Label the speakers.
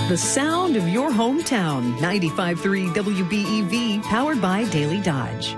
Speaker 1: The sound of your hometown. 95.3 WBEV, powered by Daily Dodge.